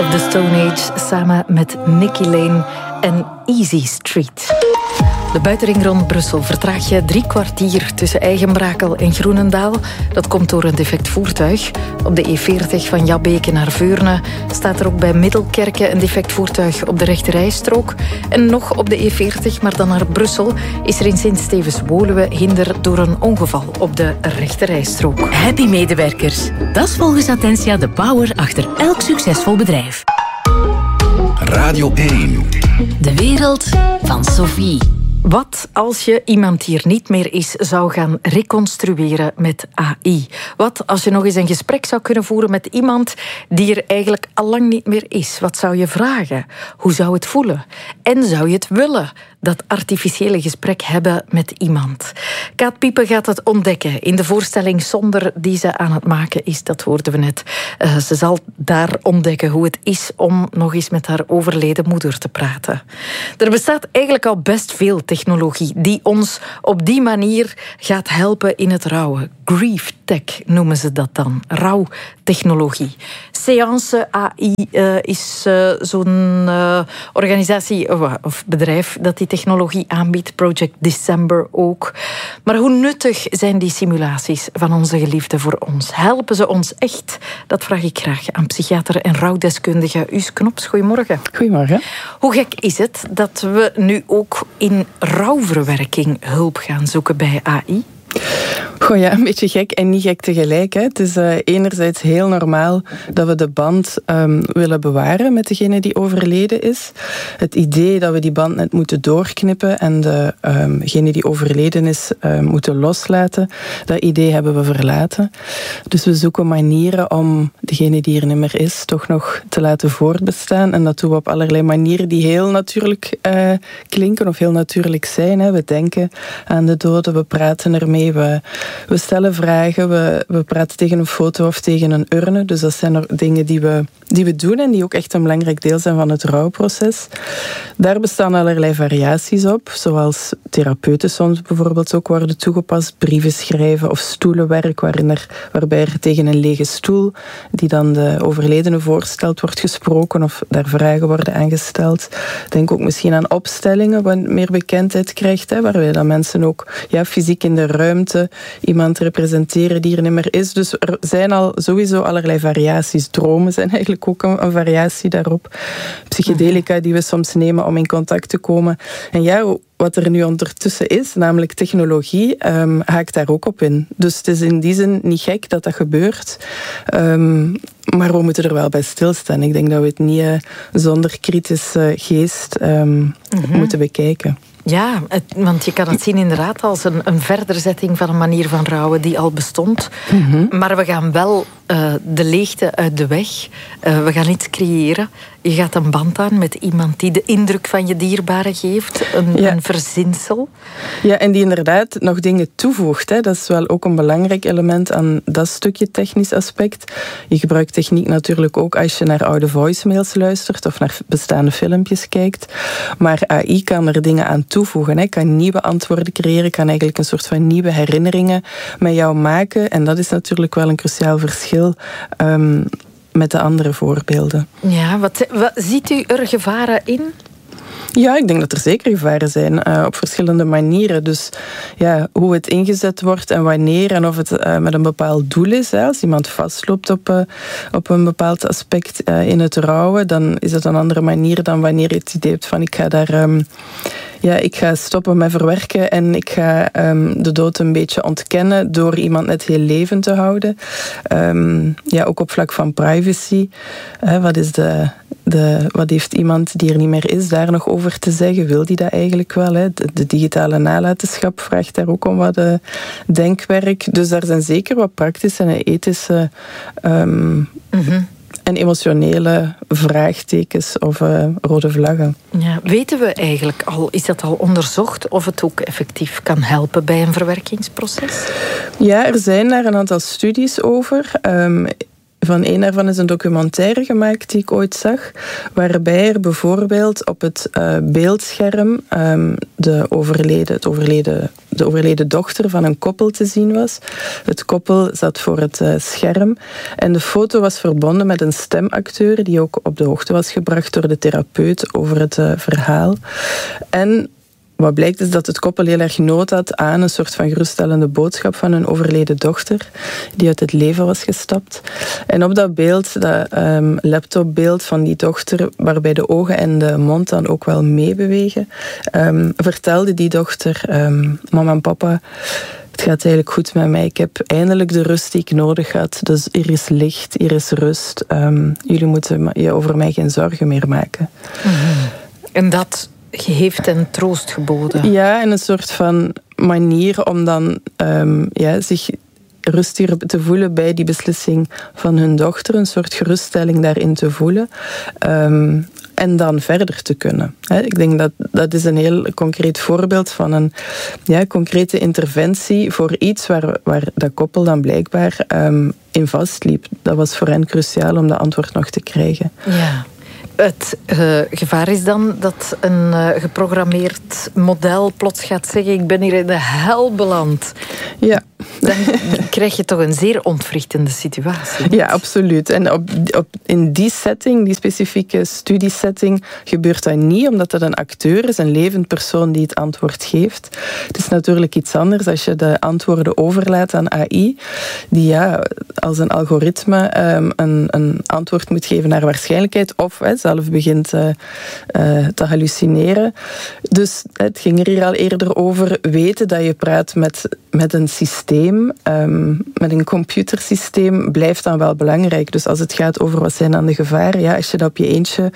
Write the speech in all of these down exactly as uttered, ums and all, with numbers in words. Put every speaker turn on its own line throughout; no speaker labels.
of the Stone Age samen met Nicky Lane en Easy Street. De buitenring rond Brussel vertraag je drie kwartier tussen Eigenbrakel en Groenendaal. Dat komt door een defect voertuig. Op de E veertig van Jabbeke naar Veurne staat er ook bij Middelkerke een defect voertuig op de rechterrijstrook. En nog op de E veertig, maar dan naar Brussel, is er in Sint-Stevens-Woluwe hinder door een ongeval op de rechterrijstrook.
Happy medewerkers. Dat is volgens Attentia de power achter elk succesvol bedrijf.
Radio één.
De wereld van Sophie.
Wat als je iemand die er niet meer is zou gaan reconstrueren met A I? Wat als je nog eens een gesprek zou kunnen voeren met iemand die er eigenlijk al lang niet meer is? Wat zou je vragen? Hoe zou het voelen? En zou je het willen, dat artificiële gesprek hebben met iemand? Kaat Piepen gaat het ontdekken in de voorstelling Zonder die ze aan het maken is. Dat hoorden we net. Uh, ze zal daar ontdekken hoe het is om nog eens met haar overleden moeder te praten. Er bestaat eigenlijk al best veel technologie die ons op die manier gaat helpen in het rouwen. Grief Tech noemen ze dat dan. Rouwtechnologie. Seance A I uh, is uh, zo'n uh, organisatie uh, of bedrijf dat die technologie aanbiedt. Project December ook. Maar hoe nuttig zijn die simulaties van onze geliefden voor ons? Helpen ze ons echt? Dat vraag ik graag aan psychiater en rouwdeskundige Us Knops. Goedemorgen.
Goedemorgen.
Hoe gek is het dat we nu ook in rouwverwerking hulp gaan zoeken bij A I?
Goh ja, een beetje gek en niet gek tegelijk. Hè. Het is uh, enerzijds heel normaal dat we de band um, willen bewaren met degene die overleden is. Het idee dat we die band net moeten doorknippen en degene um die overleden is uh, moeten loslaten, dat idee hebben we verlaten. Dus we zoeken manieren om degene die er niet meer is toch nog te laten voortbestaan. En dat doen we op allerlei manieren die heel natuurlijk uh, klinken of heel natuurlijk zijn. Hè. We denken aan de doden, we praten ermee, we We stellen vragen, we, we praten tegen een foto of tegen een urne. Dus dat zijn er dingen die we, die we doen en die ook echt een belangrijk deel zijn van het rouwproces. Daar bestaan allerlei variaties op, zoals therapeuten soms bijvoorbeeld ook worden toegepast, brieven schrijven of stoelenwerk, waarin er, waarbij er tegen een lege stoel, die dan de overledene voorstelt, wordt gesproken of daar vragen worden aangesteld. Denk ook misschien aan opstellingen, wat meer bekendheid krijgt, hè, waarbij dan mensen ook ja, fysiek in de ruimte iemand representeren die er niet meer is. Dus er zijn al sowieso allerlei variaties. Dromen zijn eigenlijk ook een, een variatie daarop. Psychedelica die we soms nemen om in contact te komen. En ja, wat er nu ondertussen is, namelijk technologie, um, haakt daar ook op in. Dus het is in die zin niet gek dat dat gebeurt. Um, maar we moeten er wel bij stilstaan. Ik denk dat we het niet uh, zonder kritische geest um, mm-hmm. moeten bekijken.
Ja, het, want je kan het zien inderdaad als een, een verderzetting van een manier van rouwen die al bestond. Mm-hmm. Maar we gaan wel uh, de leegte uit de weg. Uh, we gaan iets creëren. Je gaat een band aan met iemand die de indruk van je dierbare geeft. Een, ja. een verzinsel.
Ja, en die inderdaad nog dingen toevoegt. Hè. Dat is wel ook een belangrijk element aan dat stukje technisch aspect. Je gebruikt techniek natuurlijk ook als je naar oude voicemails luistert of naar bestaande filmpjes kijkt. Maar A I kan er dingen aan toevoegen. Hè. Kan nieuwe antwoorden creëren, kan eigenlijk een soort van nieuwe herinneringen met jou maken. En dat is natuurlijk wel een cruciaal verschil Um, met de andere voorbeelden.
Ja, wat, wat ziet u er gevaren in?
Ja, ik denk dat er zeker gevaren zijn, uh, op verschillende manieren. Dus ja, hoe het ingezet wordt en wanneer en of het uh, met een bepaald doel is. Hè. Als iemand vastloopt op, uh, op een bepaald aspect uh, in het rouwen, dan is het een andere manier dan wanneer je het idee hebt van ik ga daar Um, Ja, ik ga stoppen met verwerken en ik ga um, de dood een beetje ontkennen door iemand net heel levend te houden. Um, ja, ook op vlak van privacy. Uh, wat, is de, de, wat heeft iemand die er niet meer is daar nog over te zeggen? Wil die dat eigenlijk wel? Hè? De, de digitale nalatenschap vraagt daar ook om wat uh, denkwerk. Dus daar zijn zeker wat praktische en ethische Um, mm-hmm. en emotionele vraagtekens of uh, rode vlaggen.
Ja, weten we eigenlijk al, is dat al onderzocht of het ook effectief kan helpen bij een verwerkingsproces?
Ja, er zijn daar een aantal studies over. Um, van één daarvan is een documentaire gemaakt die ik ooit zag, waarbij er bijvoorbeeld op het uh, beeldscherm um, de, overleden, het overleden, de overleden dochter van een koppel te zien was. Het koppel zat voor het uh, scherm en de foto was verbonden met een stemacteur die ook op de hoogte was gebracht door de therapeut over het uh, verhaal. En wat blijkt is dat het koppel heel erg nood had aan een soort van geruststellende boodschap van hun overleden dochter, die uit het leven was gestapt. En op dat beeld, dat um, laptopbeeld van die dochter, waarbij de ogen en de mond dan ook wel meebewegen, um, vertelde die dochter, um, mama en papa, het gaat eigenlijk goed met mij. Ik heb eindelijk de rust die ik nodig had. Dus hier is licht, hier is rust. Um, jullie moeten je over mij geen zorgen meer maken.
Mm-hmm. En dat heeft hen troost geboden.
Ja, en een soort van manier om dan um, ja, zich rustiger te voelen bij die beslissing van hun dochter. Een soort geruststelling daarin te voelen. Um, en dan verder te kunnen. He, ik denk dat dat is een heel concreet voorbeeld van een ja, concrete interventie voor iets waar, waar dat koppel dan blijkbaar um, in vastliep. Dat was voor hen cruciaal om dat antwoord nog te krijgen.
Ja. Het uh, gevaar is dan dat een uh, geprogrammeerd model plots gaat zeggen, ik ben hier in de hel beland.
Ja.
Dan krijg je toch een zeer ontwrichtende situatie. Niet?
Ja, absoluut. En op, op, in die setting, die specifieke studiesetting, gebeurt dat niet, omdat dat een acteur is, een levend persoon die het antwoord geeft. Het is natuurlijk iets anders als je de antwoorden overlaat aan A I, die ja, als een algoritme um, een, een antwoord moet geven naar waarschijnlijkheid, of he, zelf begint uh, uh, te hallucineren. Dus het ging er hier al eerder over, weten dat je praat met, met een systeem, um, met een computersysteem, blijft dan wel belangrijk. Dus als het gaat over wat zijn dan de gevaren, ja, als je dat op je eentje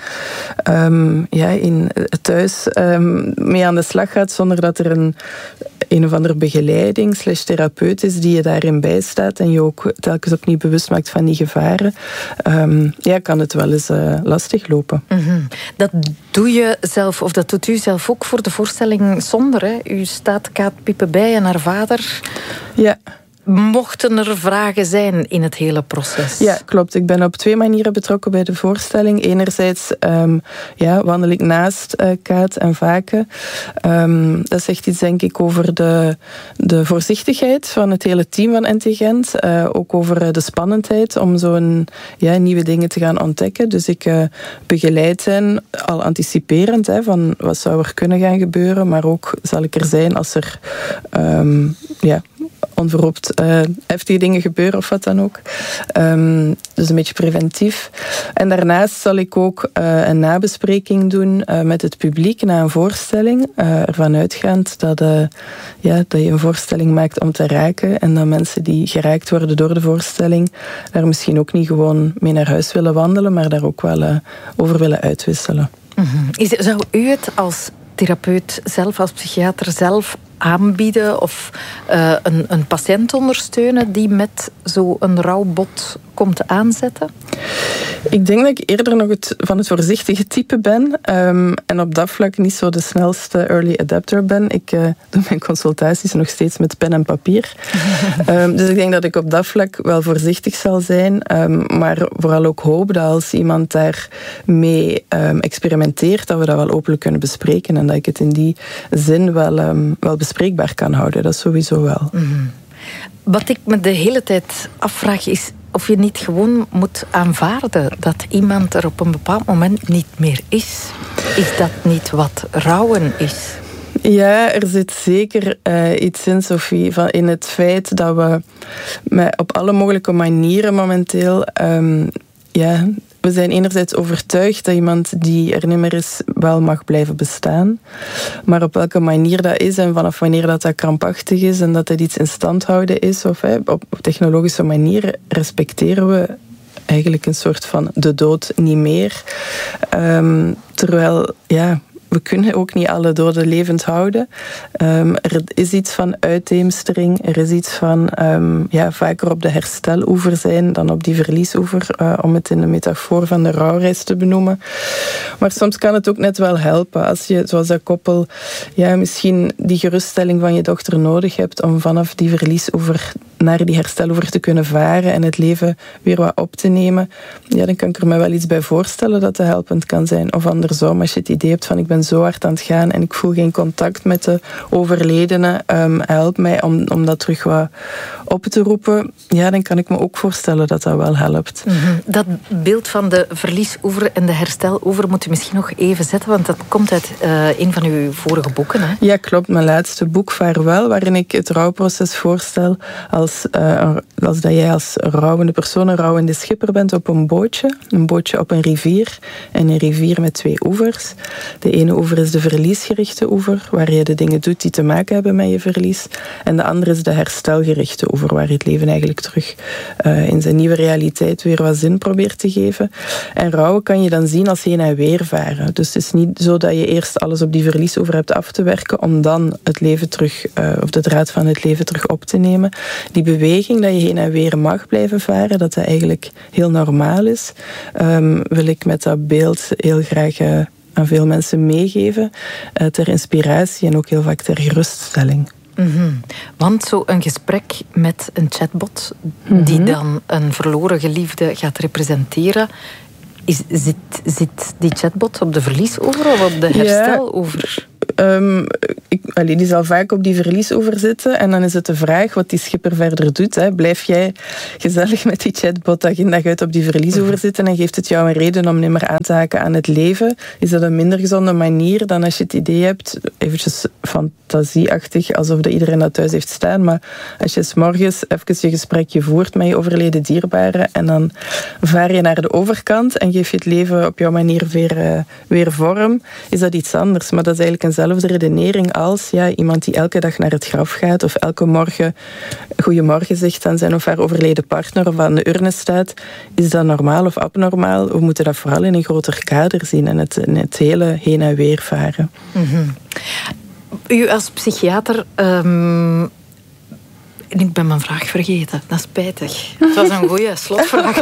um, ja, in, thuis um, mee aan de slag gaat, zonder dat er een een of andere begeleiding slash therapeut is die je daarin bijstaat en je ook telkens opnieuw bewust maakt van die gevaren, um, ja, kan het wel eens uh, lastig lopen.
Mm-hmm. Dat doe je zelf, of dat doet u zelf ook voor de voorstelling Zonder. Hè? U staat Kaat Pippe bij en haar vader.
Ja.
Mochten er vragen zijn in het hele proces?
Ja, klopt. Ik ben op twee manieren betrokken bij de voorstelling. Enerzijds um, ja, wandel ik naast uh, Kaat en Vaken. Um, dat zegt iets, denk ik, over de, de voorzichtigheid van het hele team van N T Gent. Uh, ook over de spannendheid om zo'n ja, nieuwe dingen te gaan ontdekken. Dus ik uh, begeleid hen al anticiperend hè, van wat zou er kunnen gaan gebeuren, maar ook zal ik er zijn als er um, ja, onverhoopt uh, heftige dingen gebeuren of wat dan ook. Um, dus een beetje preventief. En daarnaast zal ik ook uh, een nabespreking doen uh, met het publiek na een voorstelling. Uh, ervan uitgaand dat, uh, ja, dat je een voorstelling maakt om te raken en dat mensen die geraakt worden door de voorstelling daar misschien ook niet gewoon mee naar huis willen wandelen, maar daar ook wel uh, over willen uitwisselen.
Mm-hmm. Is, zou u het als therapeut zelf, als psychiater zelf aanbieden of uh, een, een patiënt ondersteunen die met zo'n rouwbod komt aanzetten?
Ik denk dat ik eerder nog het, van het voorzichtige type ben um, en op dat vlak niet zo de snelste early adapter ben. Ik uh, doe mijn consultaties nog steeds met pen en papier. um, dus ik denk dat ik op dat vlak wel voorzichtig zal zijn, um, maar vooral ook hoop dat als iemand daar mee um, experimenteert, dat we dat wel openlijk kunnen bespreken en dat ik het in die zin wel, um, wel bespreekbaar kan houden. Dat sowieso wel.
Mm-hmm. Wat ik me de hele tijd afvraag is of je niet gewoon moet aanvaarden dat iemand er op een bepaald moment niet meer is. Is dat niet wat rouwen is?
Ja, er zit zeker uh, iets in, Sophie, van in het feit dat we met, op alle mogelijke manieren momenteel um, ja, we zijn enerzijds overtuigd dat iemand die er niet meer is wel mag blijven bestaan. Maar op welke manier dat is en vanaf wanneer dat, dat krampachtig is en dat het iets in stand houden is of hè, op technologische manier respecteren we eigenlijk een soort van de dood niet meer. Um, terwijl, ja, we kunnen ook niet alle doden levend houden. Um, er is iets van uitheemstering. Er is iets van um, ja, vaker op de hersteloever zijn dan op die verliesoever. Uh, om het in de metafoor van de rouwreis te benoemen. Maar soms kan het ook net wel helpen. Als je, zoals dat koppel, ja, misschien die geruststelling van je dochter nodig hebt om vanaf die verliesoever naar die hersteloever te kunnen varen en het leven weer wat op te nemen, ja, dan kan ik er me wel iets bij voorstellen dat dat helpend kan zijn. Of andersom, als je het idee hebt van ik ben zo hard aan het gaan en ik voel geen contact met de overledene, um, help mij om, om dat terug wat op te roepen, ja, dan kan ik me ook voorstellen dat dat wel helpt.
Mm-hmm. Dat beeld van de verliesoever en de hersteloever moet u misschien nog even zetten, want dat komt uit uh, een van uw vorige boeken, hè?
Ja, klopt. Mijn laatste boek, Vaarwel, waarin ik het rouwproces voorstel als, uh, als dat jij als rouwende persoon een rouwende schipper bent op een bootje. Een bootje op een rivier en een rivier met twee oevers. De ene oever is de verliesgerichte oever, waar je de dingen doet die te maken hebben met je verlies. En de andere is de herstelgerichte oever, waar je het leven eigenlijk terug uh, in zijn nieuwe realiteit weer wat zin probeert te geven. En rouwen kan je dan zien als heen en weer varen. Dus het is niet zo dat je eerst alles op die verliesoever hebt af te werken om dan het leven terug, uh, of de draad van het leven terug op te nemen. Die beweging dat je heen en weer mag blijven varen, dat dat eigenlijk heel normaal is, um, wil ik met dat beeld heel graag uh, aan veel mensen meegeven, uh, ter inspiratie en ook heel vaak ter geruststelling.
Mm-hmm. Want zo'n gesprek met een chatbot mm-hmm. die dan een verloren geliefde gaat representeren, is, zit, zit die chatbot op de verliesoever of op de hersteloever?
Ja. Um, ik, allee, die zal vaak op die verliesoever zitten en dan is het de vraag wat die schipper verder doet. Hè. Blijf jij gezellig met die chatbot dag in dag uit op die verliesoever zitten en geeft het jou een reden om niet meer aan te haken aan het leven? Is dat een minder gezonde manier dan als je het idee hebt, eventjes fantasieachtig, alsof dat iedereen dat thuis heeft staan, maar als je 's morgens even je gesprekje voert met je overleden dierbare en dan vaar je naar de overkant en geef je het leven op jouw manier weer, uh, weer vorm, is dat iets anders. Maar dat is eigenlijk eenzelfde redenering als ja, iemand die elke dag naar het graf gaat of elke morgen goeiemorgen zegt aan zijn of haar overleden partner of aan de urne staat. Is dat normaal of abnormaal? We moeten dat vooral in een groter kader zien en het, het hele heen en weer varen.
Mm-hmm. U als psychiater... Um... En ik ben mijn vraag vergeten. Dat is spijtig. Het was een goeie slotvraag.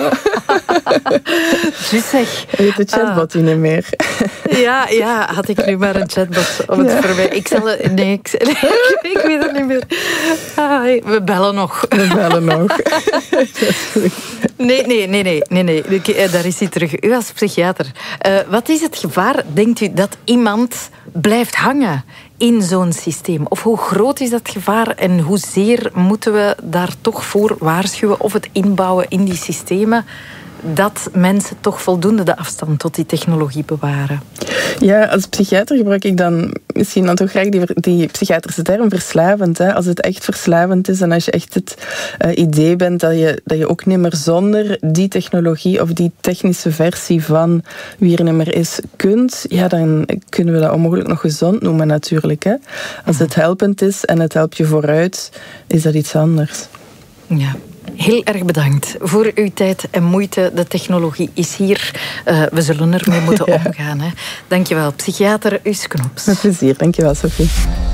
Dus zeg...
Weet de chatbot uh, niet meer?
Ja, ja, had ik nu maar een chatbot om het ja. voor mij... Ik zal... Nee, ik, nee, ik weet het niet meer. Ah, we bellen nog.
We bellen nog. Dat is goed.
Nee, nee, nee, nee, nee, nee. Daar is hij terug. U als psychiater. Uh, wat is het gevaar, denkt u, dat iemand blijft hangen in zo'n systeem? Of hoe groot is dat gevaar en hoezeer moeten we daar toch voor waarschuwen of het inbouwen in die systemen dat mensen toch voldoende de afstand tot die technologie bewaren?
Ja, als psychiater gebruik ik dan misschien dan toch graag die, die psychiatrische term verslavend. Hè? Als het echt verslavend is en als je echt het uh, idee bent dat je, dat je ook niet meer zonder die technologie of die technische versie van wie er niet meer is kunt, ja, dan kunnen we dat onmogelijk nog gezond noemen natuurlijk. Hè? Als het helpend is en het helpt je vooruit, is dat iets anders.
Ja. Heel erg bedankt voor uw tijd en moeite. De technologie is hier. Uh, we zullen ermee moeten ja. omgaan. Hè. Dankjewel, psychiater Us Knops.
Met plezier, dankjewel Sophie.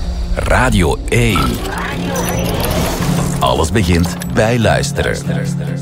Radio één. Alles begint bij luisteren.